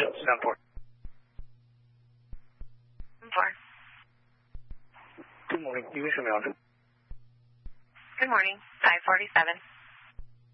Stand 4. 4. Good morning. You wish me on. Good morning. 547.